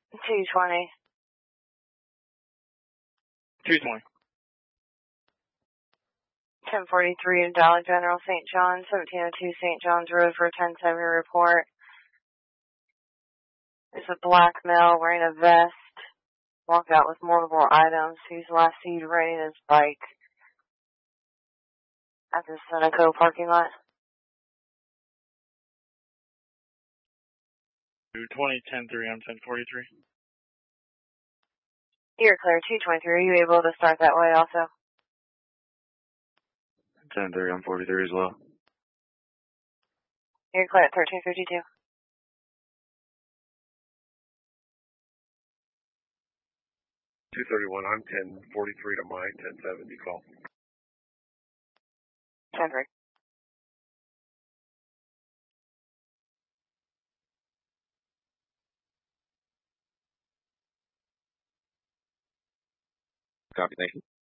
220. 220. 1043 Dollar General St. John, 1702 St. John's Road for a 1070 report. There's a black male wearing a vest. Walked out with multiple items. He's last seen riding his bike at the Seneco parking lot. 220, 10-3 on 1043. You're clear, 223. Are you able to start that way also? 10-3 on 43 as well. You're clear at 1352. 231 on 1043 to my 1070 call. 10-3. Copy, thank you.